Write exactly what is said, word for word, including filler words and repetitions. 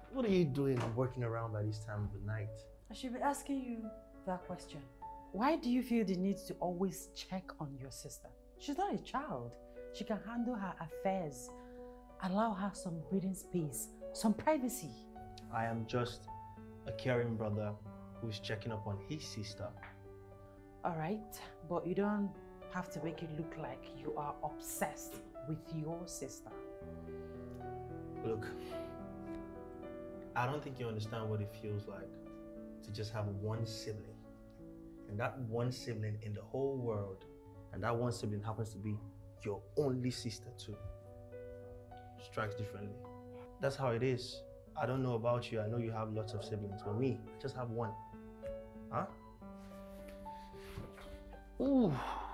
What are you doing working around by this time of the night? I should be asking you that question. Why do you feel the need to always check on your sister? She's not a child. She can handle her affairs. Allow her some breathing space, some privacy. I am just a caring brother who's checking up on his sister. All right, but you don't have to make it look like you are obsessed with your sister. Look, I don't think you understand what it feels like to just have one sibling. And that one sibling in the whole world, and that one sibling happens to be your only sister too. Strikes differently. That's how it is. I don't know about you, I know you have lots of siblings, but me, I just have one. Huh? Ooh.